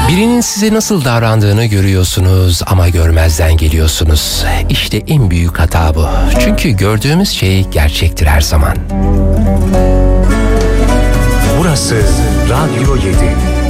Birinin size nasıl davrandığını görüyorsunuz ama görmezden geliyorsunuz. İşte en büyük hata bu. Çünkü gördüğümüz şey gerçektir her zaman. Burası Radyo 7.